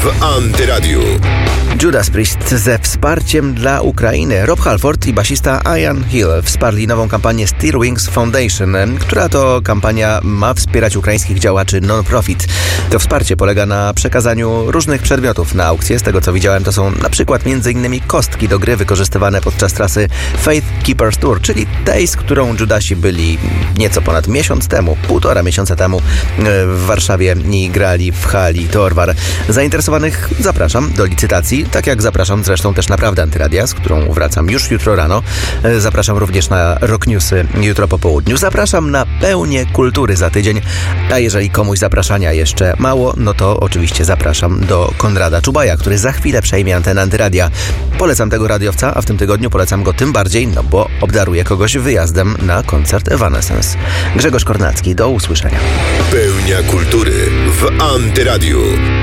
w Antyradiu. Judas Priest ze wsparciem dla Ukrainy. Rob Halford i basista Ian Hill wsparli nową kampanię Steel Wings Foundation, która to kampania ma wspierać ukraińskich działaczy non-profit. To wsparcie polega na przekazaniu różnych przedmiotów na aukcję. Z tego co widziałem, to są na przykład m.in. kostki do gry wykorzystywane podczas trasy Faith Keepers Tour, czyli tej, z którą Judasi byli nieco ponad miesiąc temu, 1,5 miesiąca temu w Warszawie i grali w hali Torwar. Zainteresowanych zapraszam do licytacji, tak jak zapraszam zresztą też na Prawdę Antyradia, z którą wracam już jutro rano. Zapraszam również na Rock Newsy jutro po południu. Zapraszam na Pełnię Kultury za tydzień, a jeżeli komuś zapraszania jeszcze mało, no to oczywiście zapraszam do Konrada Czubaja, który za chwilę przejmie antenę Antyradia. Polecam tego radiowca, a w tym tygodniu polecam go tym bardziej, no bo obdaruję kogoś wyjazdem na koncert Evanescence. Grzegorz Kornacki, do usłyszenia. Pełnia Kultury w Antyradiu.